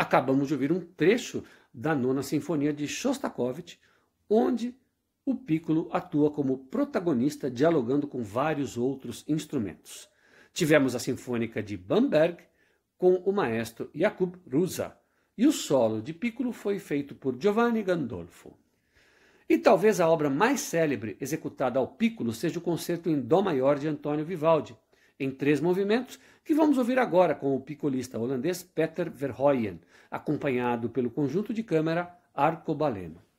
Acabamos de ouvir um trecho da Nona Sinfonia de Shostakovich, onde o pícolo atua como protagonista, dialogando com vários outros instrumentos. Tivemos a Sinfônica de Bamberg, com o maestro Jakub Rusa, e o solo de pícolo foi feito por Giovanni Gandolfo. E talvez a obra mais célebre executada ao pícolo seja o Concerto em Dó Maior de Antonio Vivaldi, em 3 movimentos, que vamos ouvir agora com o picolista holandês Peter Verhooyen, acompanhado pelo conjunto de câmara Arcobaleno.